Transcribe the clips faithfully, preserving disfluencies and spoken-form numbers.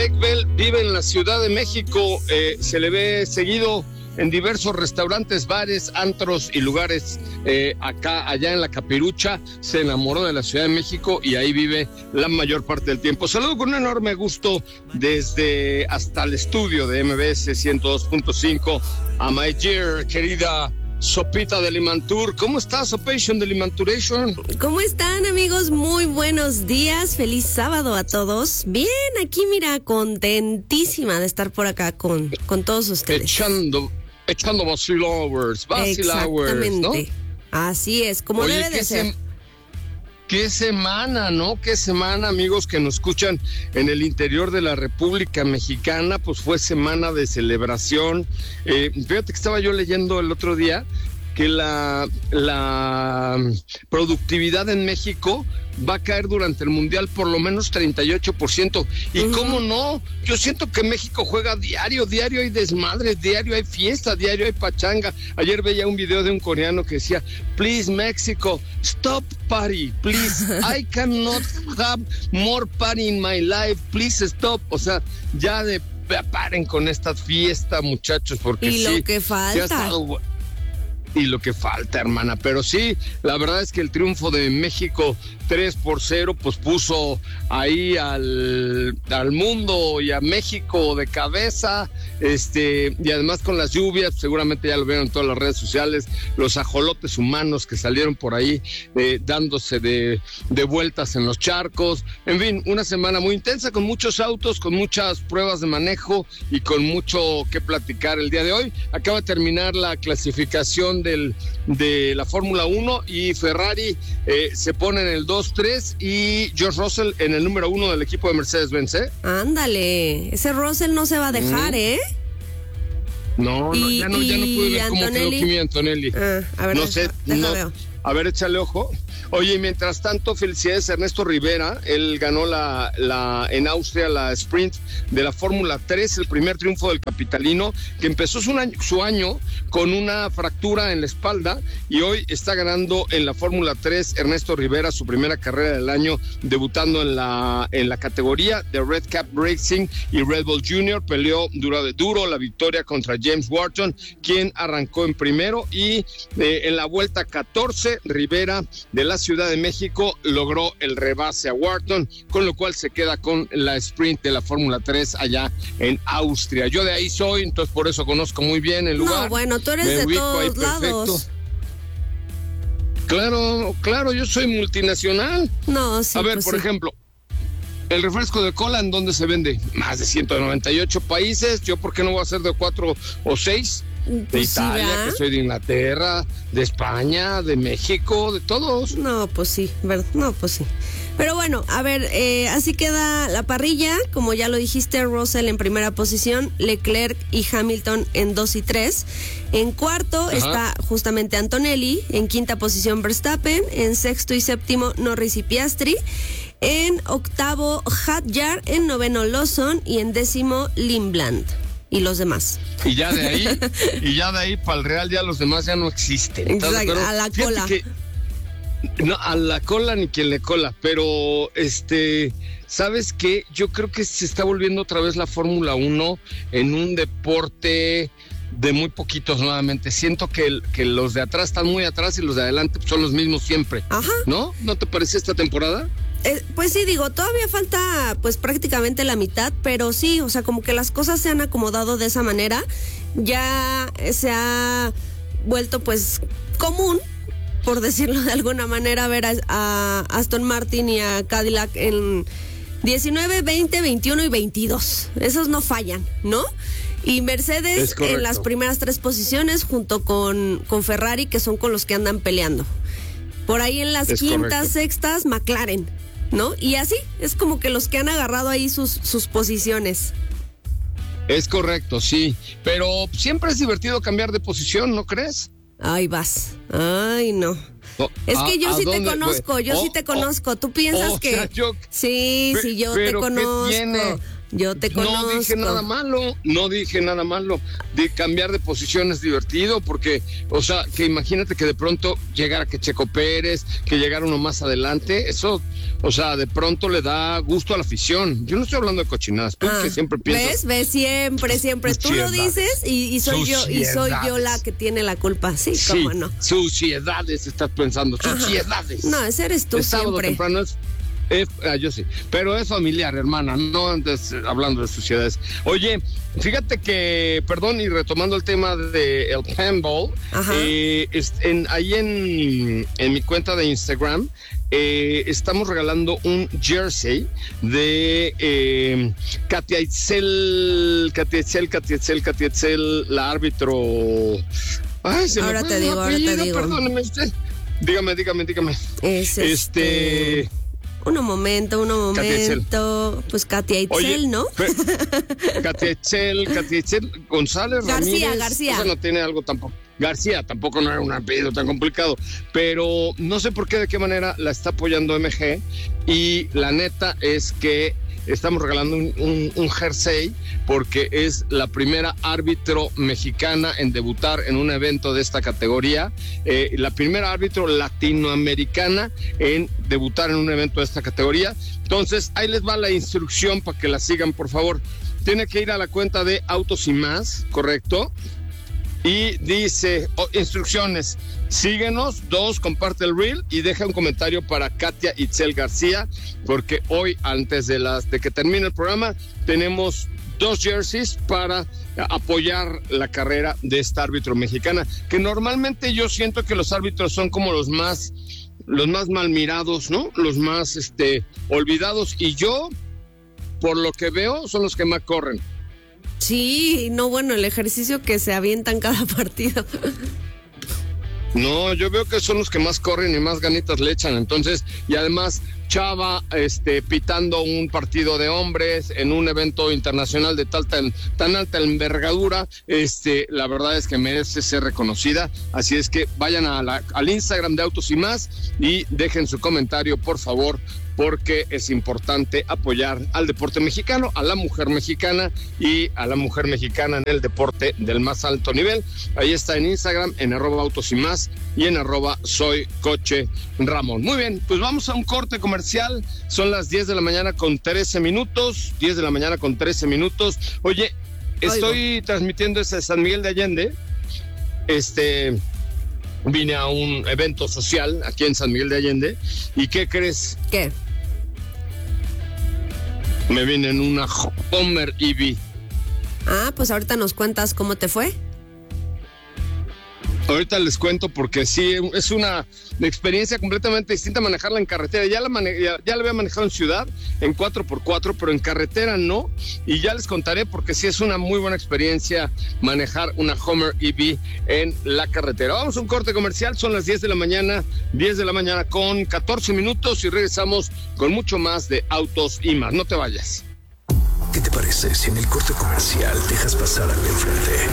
Drake Bell vive en la Ciudad de México, eh, se le ve seguido en diversos restaurantes, bares, antros y lugares eh, acá, allá en la Capirucha. Se enamoró de la Ciudad de México y ahí vive la mayor parte del tiempo. Saludo con un enorme gusto desde hasta el estudio de M B S ciento dos punto cinco a my dear, querida Sopita de Limantur. ¿Cómo estás, Sopation de Limanturation? ¿Cómo están, amigos? Muy buenos días. Feliz sábado a todos. Bien, aquí mira, contentísima de estar por acá con, con todos ustedes. Echando, echando vacilowers, vacilowers, ¿no? Así es, como Oye, debe de ser. Se... Qué semana, ¿no? Qué semana, amigos que nos escuchan en el interior de la República Mexicana, pues fue semana de celebración. Eh, fíjate que estaba yo leyendo el otro día que la, la productividad en México va a caer durante el Mundial por lo menos treinta y ocho por ciento. ¿Y uh-huh. cómo no? Yo siento que México juega diario, diario hay desmadres, diario hay fiesta, diario hay pachanga. Ayer veía un video de un coreano que decía, please Mexico, stop party, please, I cannot have more party in my life, please stop. O sea, ya de paren con esta fiesta, muchachos, porque y sí. lo que falta. Sí ha estado... Y lo que falta, hermana, pero sí, la verdad es que el triunfo de México tres por cero, pues puso ahí al, al mundo y a México de cabeza, este, y además con las lluvias, seguramente ya lo vieron en todas las redes sociales, los ajolotes humanos que salieron por ahí eh, dándose de, de vueltas en los charcos, en fin, una semana muy intensa con muchos autos, con muchas pruebas de manejo y con mucho que platicar el día de hoy. Acaba de terminar la clasificación del, de la Fórmula uno y Ferrari eh, se pone en el dos tres y George Russell en el número uno del equipo de Mercedes-Benz, ¿eh? Ándale, ese Russell no se va a dejar, mm. ¿eh? No, no, y, ya no, ya no pude ver cómo quedó Kimi Antonelli. Ah, a ver, no deja, sé, deja no, veo. A ver, échale ojo. Oye, y mientras tanto, felicidades a Ernesto Rivera. Él ganó la, la en Austria la sprint de la Fórmula tres, el primer triunfo del capitalino, que empezó su año, su año con una fractura en la espalda y hoy está ganando en la Fórmula tres. Ernesto Rivera, su primera carrera del año, debutando en la, en la categoría de Red Cap Racing y Red Bull Junior. Peleó duro de duro la victoria contra James Wharton, quien arrancó en primero, y eh, en la vuelta catorce, Rivera de la Ciudad de México logró el rebase a Wharton, con lo cual se queda con la sprint de la Fórmula tres allá en Austria. Yo de ahí soy, entonces por eso conozco muy bien el lugar. No, bueno, tú eres de todos lados. Claro, claro, yo soy multinacional. No, sí. A ver, pues por sí. ejemplo, el refresco de cola, ¿en dónde se vende? Más de ciento noventa y ocho países. ¿Yo por qué no voy a ser de cuatro o seis? De Pues Italia, sí, que soy de Inglaterra, de España, de México, de todos. No, pues sí, ¿verdad? No, pues sí. Pero bueno, a ver, eh, así queda la parrilla. Como ya lo dijiste, Russell en primera posición, Leclerc y Hamilton en dos y tres. En cuarto Ajá. está justamente Antonelli, en quinta posición Verstappen, en sexto y séptimo Norris y Piastri, en octavo Hadjar, en noveno Lawson y en décimo Lindblad. Y los demás. Y ya de ahí, y ya de ahí para el Real ya los demás ya no existen. Exacto, a la cola. Que, no, a la cola ni quien le cola, pero este, ¿sabes qué? Yo creo que se está volviendo otra vez la Fórmula uno en un deporte de muy poquitos nuevamente. Siento que, el, que los de atrás están muy atrás y los de adelante son los mismos siempre. Ajá. ¿No? ¿No te parece esta temporada? Eh, pues sí, digo, todavía falta pues prácticamente la mitad, pero sí, o sea, como que las cosas se han acomodado de esa manera, ya se ha vuelto pues común, por decirlo de alguna manera, ver a, a Aston Martin y a Cadillac en diecinueve, veinte, veintiuno y veintidós, esos no fallan, ¿no? Y Mercedes en las primeras tres posiciones junto con, con Ferrari, que son con los que andan peleando. Por ahí en las es quintas, correcto. Sextas, McLaren, ¿no? Y así, es como que los que han agarrado ahí sus, sus posiciones. Es correcto, sí. Pero siempre es divertido cambiar de posición, ¿no crees? Ay, vas. Ay, no. Oh, es que yo sí te conozco, yo oh, sí te conozco. Tú piensas oh, que... O sea, yo... Sí, Pe- sí, yo pero te conozco. ¿qué tiene? Yo te conozco. No dije nada malo, no dije nada malo. De cambiar de posición es divertido porque, o sea, que imagínate que de pronto llegara que Checo Pérez, que llegara uno más adelante, eso, o sea, de pronto le da gusto a la afición. Yo no estoy hablando de cochinadas, tú ah, que siempre piensas. ¿Ves? ¿Ves? Siempre, siempre. Tú lo dices y, y soy yo y soy yo la que tiene la culpa. Sí, sí, cómo no. Suciedades estás pensando, suciedades. No, ese eres tú el sábado siempre. Temprano es, es, ah, yo sí, pero es familiar, hermana, no andes hablando de suciedades. Oye, fíjate que, perdón, y retomando el tema de el handball, eh, en, ahí en, en mi cuenta de Instagram, eh, estamos regalando un jersey de eh, Katia Itzel, Katia Itzel, Katia Itzel, Katia Itzel, la árbitro. Ay, se ahora me te digo, ahora te digo. Perdóneme usted. Dígame, dígame, dígame. Es este... este... Uno momento, uno momento. Pues Katia Itzel, Oye, ¿no? Katia Itzel, Katia Itzel, González García, Ramírez. García. Eso no tiene algo tampoco. García, tampoco no era un apellido tan complicado. Pero no sé por qué, de qué manera la está apoyando M G. Y la neta es que estamos regalando un, un, un jersey porque es la primera árbitro mexicana en debutar en un evento de esta categoría, eh, la primera árbitro latinoamericana en debutar en un evento de esta categoría. Entonces, ahí les va la instrucción para que la sigan, por favor. Tiene que ir a la cuenta de Autos y Más, ¿correcto? Y dice, oh, instrucciones, síguenos, dos, comparte el reel y deja un comentario para Katia Itzel García, porque hoy, antes de las de que termine el programa, tenemos dos jerseys para apoyar la carrera de esta árbitro mexicana, que normalmente yo siento que los árbitros son como los más, los más mal mirados, ¿no? Los más, este, olvidados, y yo, por lo que veo, son los que más corren. Sí, no, bueno, el ejercicio que se avientan cada partido. No, yo veo que son los que más corren y más ganitas le echan, entonces, y además Chava, este, pitando un partido de hombres en un evento internacional de tal, tan, tan alta envergadura, este, la verdad es que merece ser reconocida, así es que vayan a la, al Instagram de Autos y Más y dejen su comentario, por favor, porque es importante apoyar al deporte mexicano, a la mujer mexicana y a la mujer mexicana en el deporte del más alto nivel. Ahí está en Instagram, en arroba Autos y Más y en arroba Soy Coche Ramón. Muy bien, pues vamos a un corte comercial. Son las diez de la mañana con trece minutos. diez de la mañana con trece minutos. Oye, estoy Oigo. transmitiendo desde San Miguel de Allende. Este... Vine a un evento social aquí en San Miguel de Allende. ¿Y qué crees? ¿Qué? Me vine en una Homer E V. Ah, pues ahorita nos cuentas cómo te fue. Ahorita les cuento porque sí, es una experiencia completamente distinta manejarla en carretera. Ya la, mane- ya, ya la había manejado en ciudad, en cuatro por cuatro, pero en carretera no. Y ya les contaré porque sí es una muy buena experiencia manejar una Homer E V en la carretera. Vamos a un corte comercial, son las diez de la mañana, diez de la mañana con catorce minutos y regresamos con mucho más de Autos y Más. No te vayas. ¿Qué te parece si en el corte comercial dejas pasar al de enfrente?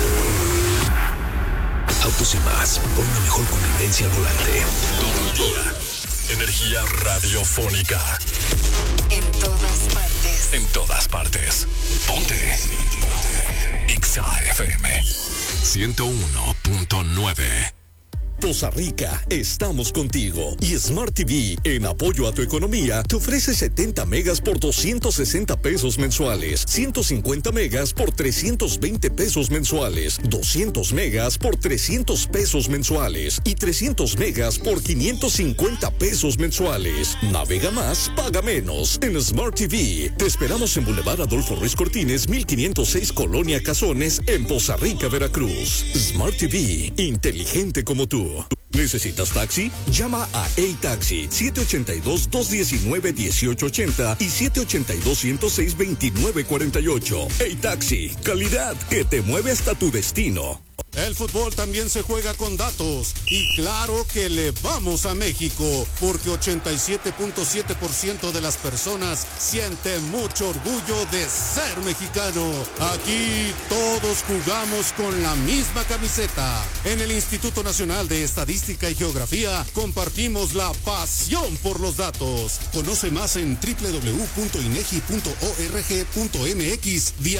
Autos y Más, por una mejor convivencia al volante. Todo el día. Energía radiofónica. En todas partes. En todas partes. Ponte. X A F M ciento uno punto nueve. Poza Rica, estamos contigo. Y Smart T V, en apoyo a tu economía, te ofrece setenta megas por doscientos sesenta pesos mensuales, ciento cincuenta megas por trescientos veinte pesos mensuales, doscientos megas por trescientos pesos mensuales y trescientos megas por quinientos cincuenta pesos mensuales. Navega más, paga menos en Smart T V. Te esperamos en Boulevard Adolfo Ruiz Cortines, mil quinientos seis, Colonia Cazones, en Poza Rica, Veracruz. Smart T V, inteligente como tú. ¿Necesitas taxi? Llama a A-Taxi siete ocho dos, dos uno nueve, uno ocho ocho cero y siete ocho dos, uno cero seis, dos nueve cuatro ocho. A-Taxi, calidad que te mueve hasta tu destino. El fútbol también se juega con datos y claro que le vamos a México porque ochenta y siete punto siete por ciento de las personas sienten mucho orgullo de ser mexicano. Aquí todos jugamos con la misma camiseta. En el Instituto Nacional de Estadística y Geografía compartimos la pasión por los datos. Conoce más en doble u doble u doble u punto inegi punto org punto m x